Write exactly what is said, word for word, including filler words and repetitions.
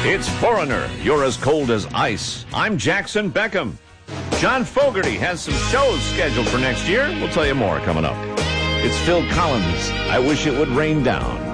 It's Foreigner. You're as cold as ice. I'm Jackson Beckham. John Fogerty has some shows scheduled for next year. We'll tell you more coming up. It's Phil Collins. I wish it would rain down.